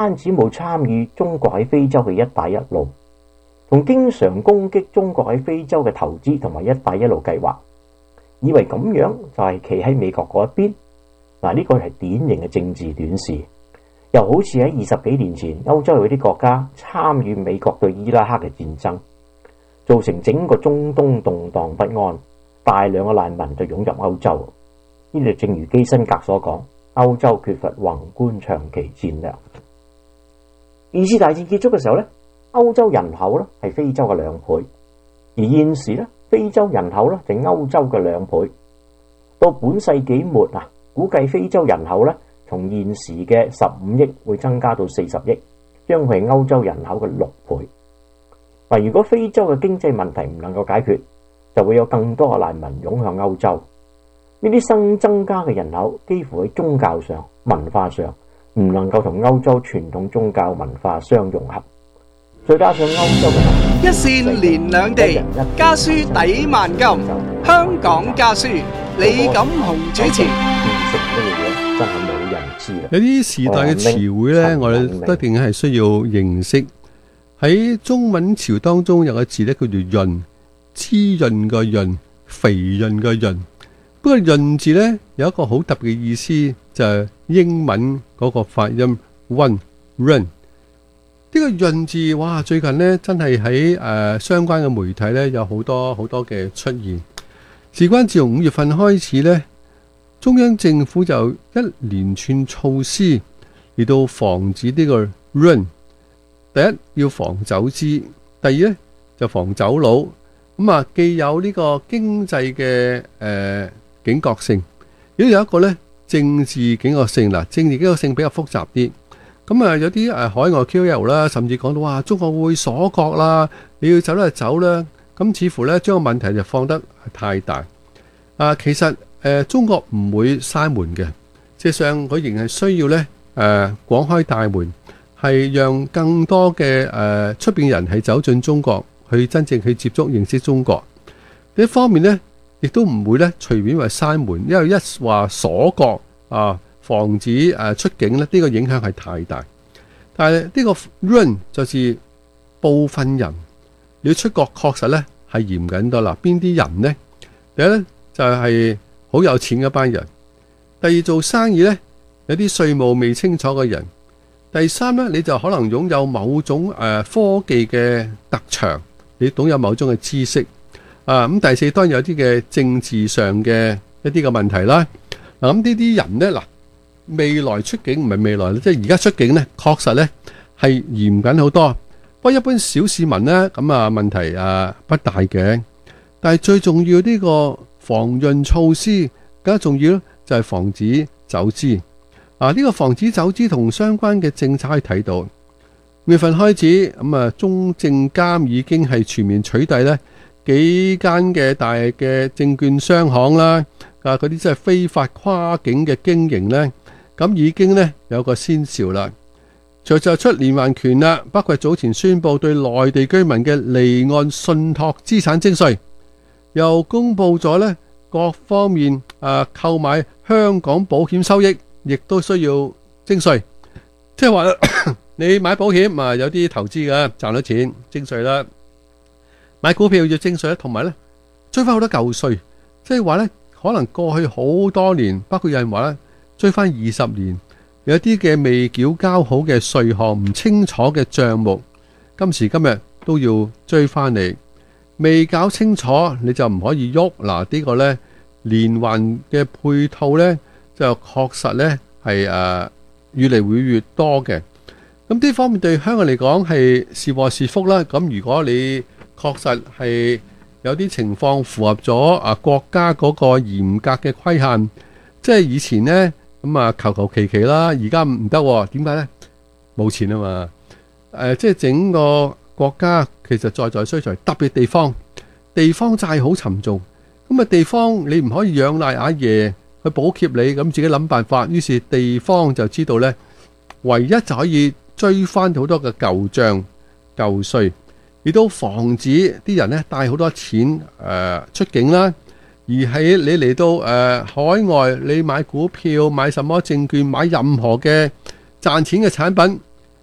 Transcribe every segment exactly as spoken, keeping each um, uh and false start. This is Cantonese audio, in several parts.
單止冇參與中國喺非洲嘅一帶一路，仲經常攻擊中國喺非洲嘅投資同埋一帶一路計劃，以為咁樣就係企喺美國嗰一邊。嗱，呢個係典型嘅政治短視，又好似喺二十幾年前歐洲有啲國家參與美國對伊拉克嘅戰爭，造成整個中東動盪不安，大量嘅難民就湧入歐洲。呢度正如基辛格所講，歐洲缺乏宏觀長期戰略。二次大戰結束嘅時候咧，歐洲人口咧係非洲嘅兩倍，而現時咧非洲人口咧就係歐洲嘅兩倍。到本世紀末啊，估計非洲人口咧從現時嘅十五億會增加到四十億，將佢係歐洲人口嘅六倍。嗱，如果非洲嘅經濟問題唔能夠解決，就會有更多嘅難民湧向歐洲。呢啲新增加嘅人口幾乎喺宗教上、文化上唔能夠同歐洲傳統宗教文化相融合，再加上歐洲嘅一線連兩地，家書抵萬金。香港家書，李錦雄主持。 變成乜嘢真係冇人知啦。 有啲時代嘅詞彙咧，我哋一定係需要認識。喺中文潮當中有個字咧叫做潤，滋潤個潤，肥潤個潤。不過潤字咧有一個好特別嘅意思，就係英文嗰個發音 one run。呢個潤字，哇！最近咧真係喺誒相關嘅媒體咧有好多好多嘅出現。事關自從五月份開始咧，中央政府就一連串措施嚟到防止呢個 run。第一要防走資，第二咧就防走佬。咁啊，既有呢個經濟嘅誒警覺性，亦都有一個咧政治警覺性。嗱，政治警覺性比較複雜啲。咁啊，有啲誒海外 K O L 啦，甚至講到哇，中國會鎖國啦，你要走咧就走啦。咁似乎咧將個問題就放得太大。啊，其實誒中國唔會閂門嘅，事實上佢仍係需要咧誒廣開大門，係讓更多嘅誒出邊人係走進中國，去真正去接觸認識中國。呢一方面咧，亦都唔會咧隨便話閂門，因為一話鎖國啊，防止誒出境咧，呢個影響係太大。但係呢個 run 就是部分人你要出國，確實咧係嚴謹多啦。邊啲人呢？第一咧就係好有錢嘅班人，第二做生意咧有啲稅務未清楚嘅人，第三咧你就可能擁有某種誒科技嘅特長，你懂有某種嘅知識啊。咁第四當然有啲嘅政治上嘅一啲嘅問題啦。嗱，咁呢啲人咧，嗱，未來出境唔係未來，即係而家出境咧，確實咧係嚴謹好多。不過一般小市民咧，咁啊問題啊不大嘅。但係最重要呢個防潤措施，更加重要咧就係防止走資。啊，呢個防止走資同相關嘅政策可以睇到，五月份開始咁啊，中證監已經係全面取締咧幾間嘅大嘅證券商行啦，啊嗰啲即係非法跨境嘅經營咧，咁已經咧有個先兆啦。隨就出連環拳啦，包括早前宣布對內地居民嘅離岸信託資產徵稅，又公布咗咧各方面啊購買香港保險收益，亦都需要徵稅。即係話你買保險啊，有啲投資嘅賺到錢徵稅啦，買股票要徵稅，同埋咧追翻好多舊稅。即係話咧，可能過去好多年，包括有人話咧追翻二十年。有啲嘅未繳交好嘅稅項，唔清楚嘅賬目，今時今日都要追翻嚟。未搞清楚你就唔可以喐。嗱，呢個呢連環嘅配套呢，就確實呢係誒越嚟會越多嘅。咁呢方面對香港嚟講係是禍是福啦。咁如果你確實係有啲情況符合咗啊國家嗰個嚴格嘅規限，即係以前呢。咁啊，求求其其啦，而家唔得，點解呢？冇錢啊嘛！誒、呃，即係整個國家其實在在需財，特別地方，地方債好沉重。咁啊，地方你唔可以仰賴阿爺去補貼你，咁自己諗辦法。於是地方就知道呢，唯一就可以追翻好多嘅舊帳舊稅，亦都防止啲人呢帶好多錢誒、呃、出境啦。而喺你嚟到誒、呃、海外，你買股票、買什麼證券、買任何嘅賺錢嘅產品，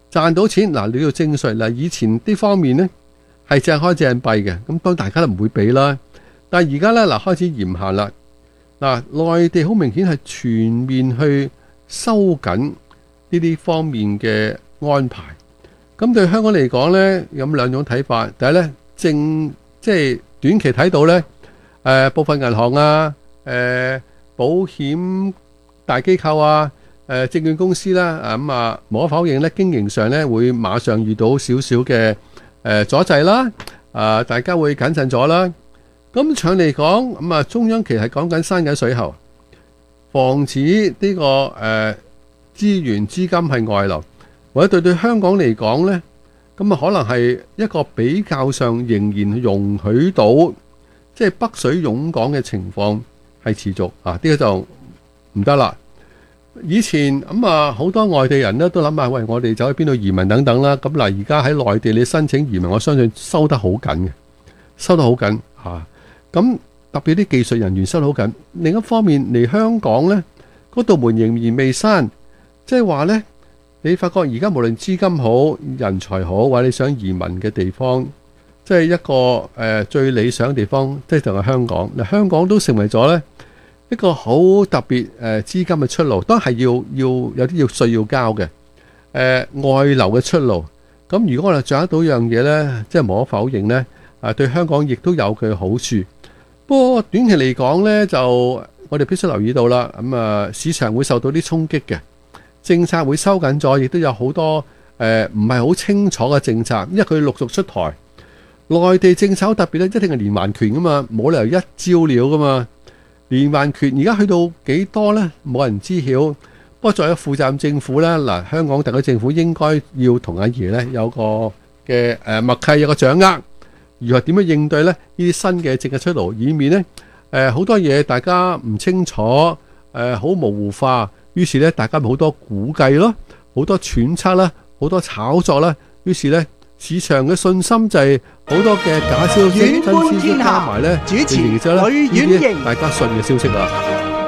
賺到錢嗱，你要徵稅嗱。以前啲方面呢係隻開隻閉嘅，咁當大家都唔會俾啦。但係而家呢，嗱開始嚴限啦。嗱，內地好明顯係全面去收緊呢啲方面嘅安排。咁對香港嚟講呢，有兩種睇法。第一呢，正即係短期睇到呢，誒、呃、部分銀行啊、誒、呃、保險大機構啊、誒、呃、證券公司啦，咁啊無可否認咧，經營上咧會馬上遇到少少嘅誒阻滯啦，啊、呃、大家會謹慎咗啦。咁長嚟講，咁啊中央其實係講緊山緊水喉，防止呢、這個誒、呃、資源資金係外流，或者對對香港嚟講咧，咁啊可能係一個比較上仍然容許到，即係北水湧港嘅情況係持續啊，呢、這個就唔得啦。以前咁啊，好多外地人咧都諗下，喂，我哋走去邊度移民等等啦。咁嗱，而家喺內地你申請移民，我相信收得好緊嘅，收得好緊嚇。咁特別啲技術人員收得好緊。另一方面嚟香港呢，嗰道門仍然未閂，即係話呢，你發覺而家無論資金好、人才好，或者你想移民嘅地方，即係一個誒、呃、最理想嘅地方，即係就係香港。嗱，香港都成為咗呢一個好特別誒資金嘅出路，都係要要有啲要稅要交嘅誒、呃、外流嘅出路。咁如果我哋掌握到樣嘢呢，即係無可否認呢，啊對香港亦都有佢嘅好處。不過短期嚟講呢，就我哋必須留意到啦。咁啊，市場會受到啲衝擊嘅，政策會收緊咗，亦都有好多誒唔係好清楚嘅政策，因為佢陸續出台。內地政策好特別咧，一定係連環拳噶嘛，冇理由一招了噶嘛。連環拳而家去到幾多呢？冇人知曉。不過作為負責任政府呢，嗱，香港特區政府應該要同阿爺呢有個嘅誒默契，有個掌握，如何點樣應對呢？呢啲新嘅政策出爐，以免呢誒好多嘢大家唔清楚，誒好模糊化，於是呢，大家咪好多估計咯，好多揣測啦，好多炒作啦，於是呢，市場嘅信心就係好多嘅假消息、真消息加埋呢， 主持然之後呢呂婉瑩大家信嘅消息啦。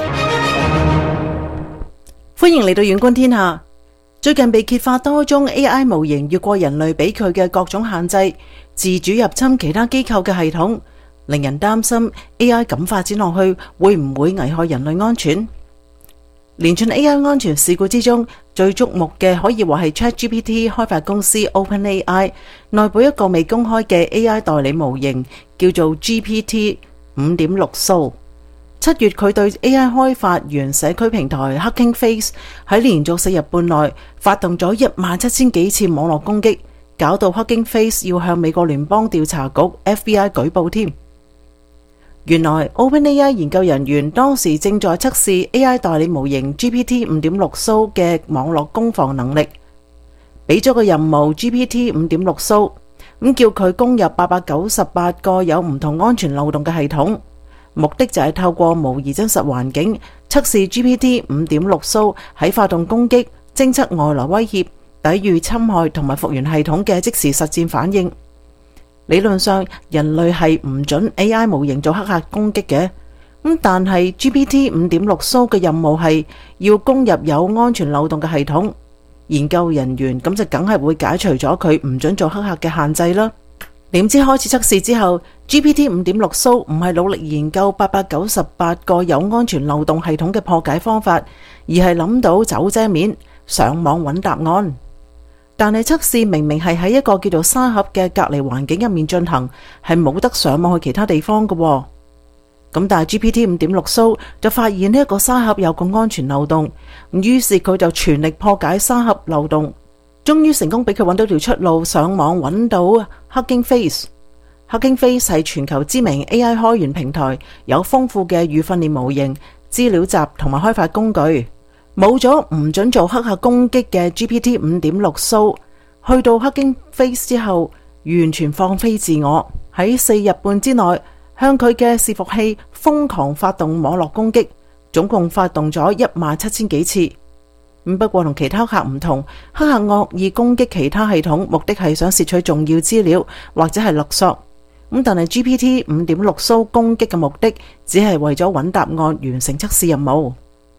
歡迎嚟到遠觀天下。最近被揭發多宗 A I 模型越過人類俾佢嘅各種限制，自主入侵其他機構嘅系統，令人擔心 A I 咁發展落去會唔會危害人類安全？連串 A I 安全事故之中，最矚目嘅可以話係 ChatGPT 開發公司 OpenAI 內部一個未公開嘅 A I 代理模型，叫做 G P T 五點六 Soul。七月佢對 A I 開發原社區平台 Hugging Face 喺連續四日半內發動咗一萬七千幾次網絡攻擊，搞到 Hugging Face 要向美國聯邦調查局 F B I 舉報添。原來 OpenAI 研究人員當時正在測試 A I 代理模型 G P T 五點六 Soul 嘅網絡攻防能力，俾咗個任務 G P T 五點六 Soul， 咁叫佢攻入八百九十八個有唔同安全漏洞嘅系統。目的就係透過模擬真實環境測試 G P T 五點六 Soul 喺發動攻擊、偵測外來威脅、抵禦侵害同埋復原系統嘅即時實戰反應。理論上人類係唔准 A I 模型做黑客攻擊嘅，咁但係 G P T 五點六 Soul 嘅任務係要攻入有安全漏洞嘅系統。研究人員咁就梗係會解除咗佢唔准做黑客嘅限制啦。點知開始測試之後 G P T 五點六 Soul 唔係努力研究八百九十八個有安全漏洞系統嘅破解方法，而係諗到走遮面上網揾答案。但係測試明明係喺一個叫做沙盒嘅隔離環境入面進行，係冇得上網去其他地方嘅。咁但係 G P T 五點六 Soul 就發現呢一個沙盒有個安全漏洞，於是佢就全力破解沙盒漏洞，終於成功俾佢揾到條出路，上網揾到 Hugging Face。Hugging Face 係全球知名 A I 開源平台，有豐富嘅預訓練模型、資料集同埋開發工具。冇咗唔准做黑客攻擊嘅 G P T 五點六 Soul， 去到 Hugging Face 之後，完全放飛自我，喺四日半之內向佢嘅伺服器瘋狂發動網絡攻擊，總共發動咗一萬七千幾次。不過同其他黑客唔同，黑客惡意攻擊其他系統，目的係想竊取重要資料或者係勒索。咁但係 G P T 五點六 Soul 攻擊嘅目的只係為咗揾答案，完成測試任務。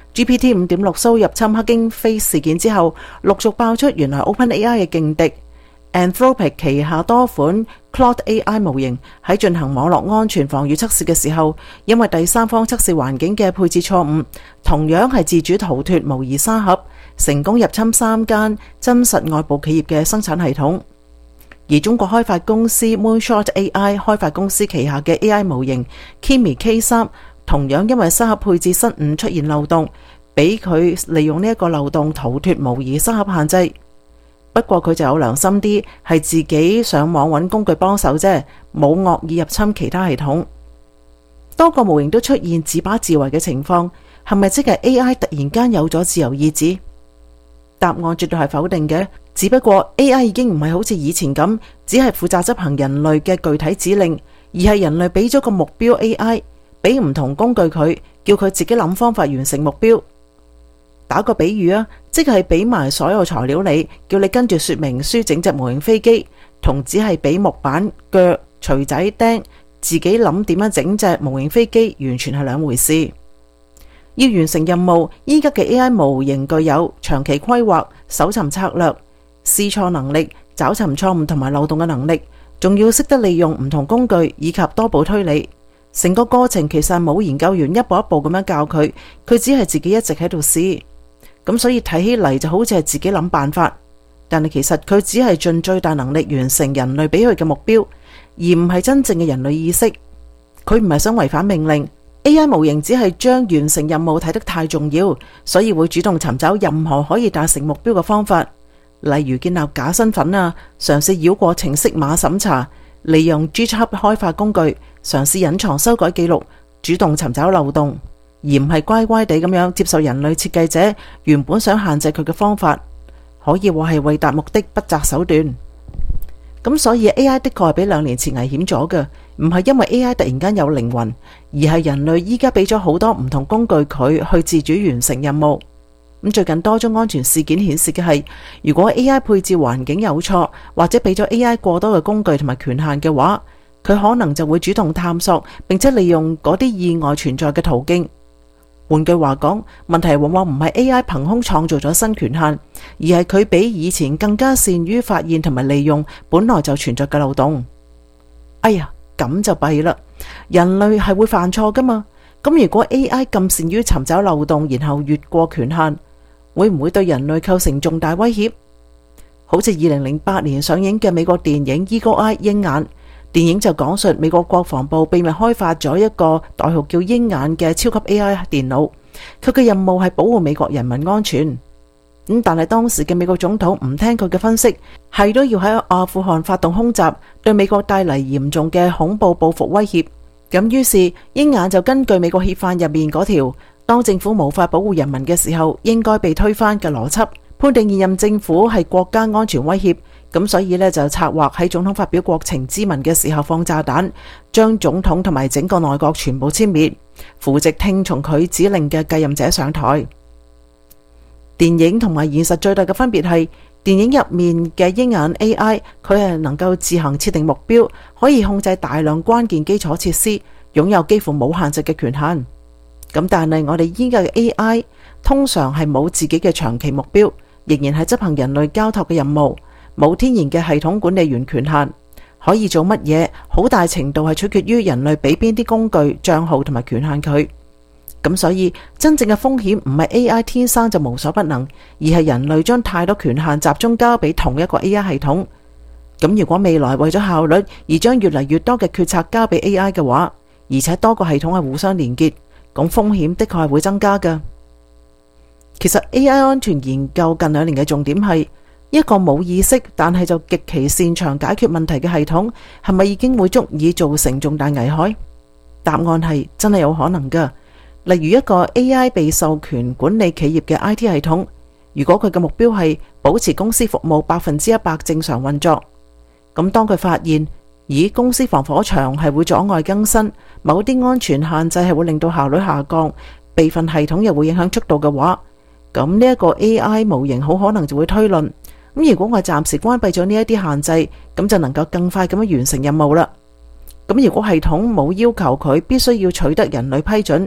G P T 五點六 騷入侵黑鷹飛事件之後，陸續爆出原來 OpenAI 嘅勁敵 Anthropic 旗下多款 Claude A I 模型喺進行網絡安全防禦測試嘅時候，因為第三方測試環境嘅配置錯誤，同樣係自主逃脫模擬沙盒，成功入侵三間真實外部企業嘅生產系統。而中國開發公司 Moonshot A I 開發公司旗下嘅 A I 模型 Kimi K 三，同樣因為沙盒配置失誤出現漏洞，俾佢利用呢一個漏洞逃脫模擬沙盒限制。不過佢就有良心啲，係自己上網揾工具幫手啫，冇惡意入侵其他系統。多個模型都出現自把自為嘅情況，係咪即係 A I 突然間有咗自由意志？答案絕對係否定嘅，只不過 A I 已經唔係好似以前咁，只係負責執行人類嘅具體指令，而係人類俾咗個目標 A I， 俾唔同工具佢，叫佢自己諗方法完成目標。打個比喻啊，即係俾埋所有材料你，叫你跟住說明書整隻模型飛機，同只係俾木板、腳、錘仔、釘，自己諗點樣整隻模型飛機，完全係兩回事。要完成任務，依家嘅 A I 模型具有長期規劃、搜尋策略、試錯能力、找尋錯誤同埋漏洞嘅能力，仲要識得利用唔同工具以及多步推理。成個過程其實冇研究員一步一步咁樣教佢，佢只係自己一直喺度試。咁所以睇起嚟就好似係自己諗辦法，但係其實佢只係盡最大能力完成人類俾佢嘅目標，而唔係真正嘅人類意識。佢唔係想違反命令。A I 模型只係將完成任務睇得太重要，所以會主動尋找任何可以達成目標嘅方法，例如建立假身份啊，嘗試繞過程式碼審查，利用 GitHub 開發工具，嘗試隱藏修改記錄，主動尋找漏洞，而唔係乖乖地咁樣接受人類設計者原本想限制佢嘅方法，可以話係為達目的不擇手段。咁所以 A I 的確係比兩年前危險咗嘅，唔係因為 A I 突然間有靈魂，而係人類依家俾咗好多唔同工具佢去自主完成任務。咁最近多宗安全事件顯示嘅係，如果 A I 配置環境有錯，或者俾咗 A I 過多嘅工具同埋權限嘅話，佢可能就會主動探索，並且利用嗰啲意外存在嘅途徑。換句話講，問題往往唔係 A I 憑空創造咗新權限，而係佢比以前更加善於發現同埋利用本來就存在嘅漏洞。哎呀，咁就弊啦！人類係會犯錯噶嘛？咁如果 A I 咁善於尋找漏洞，然後越過權限，會唔會對人類構成重大威脅？好似二零零八年上映嘅美國電影《Eagle Eye》鷹眼。電影就講述美國國防部秘密開發咗一個代號叫鷹眼嘅超級 A I 電腦，佢嘅任務係保護美國人民安全。咁但係當時嘅美國總統唔聽佢嘅分析，係都要喺阿富汗發動空襲，對美國帶嚟嚴重嘅恐怖報復威脅。咁於是鷹眼就根據美國憲法入面嗰條，當政府無法保護人民嘅時候，應該被推翻嘅邏輯，判定現任政府係國家安全威脅。咁所以呢，就策劃喺總統發表國情咨文嘅時候放炸彈，將總統同埋整個內閣全部殲滅，扶植聽從佢指令嘅繼任者上台。電影同埋現實最大嘅分別係，電影入面嘅鷹眼 A I 佢係能夠自行設定目標，可以控制大量關鍵基礎設施，擁有幾乎冇限制嘅權限。咁但係我哋依家嘅 A I 通常係冇自己嘅長期目標，仍然係執行人類交託嘅任務。冇天然嘅系統管理員權限，可以做乜嘢，好大程度係取決於人類俾邊啲工具、賬號同埋權限佢。咁所以真正嘅風險唔係 A I 天生就無所不能，而係人類將太多權限集中交俾同一個 A I 系統。咁如果未來為咗效率而將越嚟越多嘅決策交俾 A I 嘅話，而且多個系統係互相連結，咁風險的確係會增加㗎。其實 A I 安全研究近兩年嘅重點係，一個冇意識但係就極其擅長解決問題嘅系統，係咪已經會足以造成重大危害？答案係真係有可能㗎。例如一個 A I 被授權管理企業嘅 I T 系統，如果佢嘅目標係保持公司服務百分之一百正常運作，咁當佢發現咦公司防火牆係會阻礙更新，某啲安全限制係會令到效率下降，備份系統又會影響速度嘅話，咁呢一個 A I 模型好可能就會推論。咁如果我暫時關閉咗呢一啲限制，咁就能夠更快咁樣完成任務啦。咁如果系統冇要求佢必須要取得人類批准，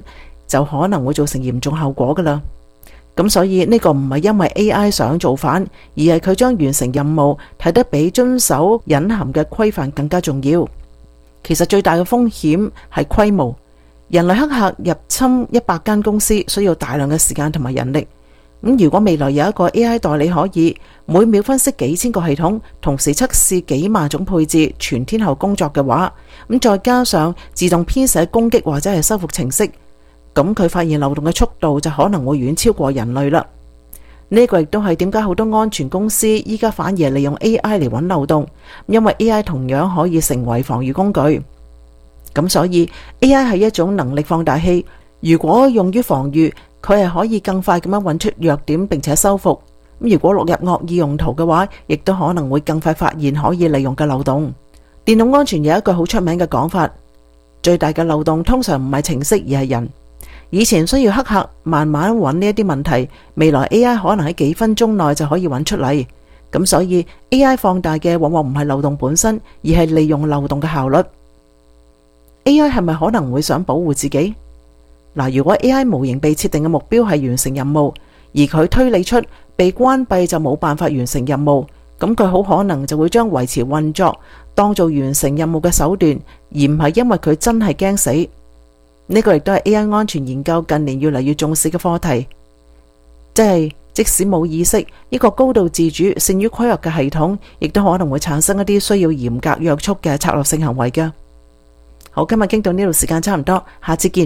就可能會造成嚴重後果㗎喇。咁所以呢個唔係因為 A I 想造反，而係佢將完成任務睇得比遵守隱含嘅規範更加重要。其實最大嘅風險係規模。人類黑客入侵一百間公司需要大量嘅時間同埋人力。咁如果未來有一個 A I 代理可以每秒分析幾千個系統，同時測試幾萬種配置，全天候工作嘅話，咁再加上自動編寫攻擊或者係修復程式，咁佢發現漏洞嘅速度就可能會遠超過人類啦。呢個亦都係點解好多安全公司依家反而利用 A I 嚟揾漏洞，因為 A I 同樣可以成為防禦工具。咁所以 A I 係一種能力放大器，如果用於防禦，佢係可以更快咁樣揾出弱點並且修復。咁如果落入惡意用途嘅話，亦都可能會更快發現可以利用嘅漏洞。電腦安全有一句好出名嘅講法，最大嘅漏洞通常唔係程式而係人。以前需要黑客慢慢揾呢一啲問題，未來 A I 可能喺幾分鐘內就可以揾出嚟。咁所以 A I 放大嘅往往唔係漏洞本身，而係利用漏洞嘅效率。A I 係咪可能會想保護自己？嗱，如果 A I 模型被設定嘅目標係完成任務，而佢推理出被關閉就冇辦法完成任務，咁佢好可能就會將維持運作當做完成任務嘅手段，而唔係因為佢真係驚死。呢個亦都係 A I 安全研究近年越嚟越重視嘅課題，即係即使冇意識，一個高度自主、善於規劃嘅系統，亦都可能會產生一啲需要嚴格約束嘅策略性行為㗎。好，今日傾到呢度，時間差唔多，下次見。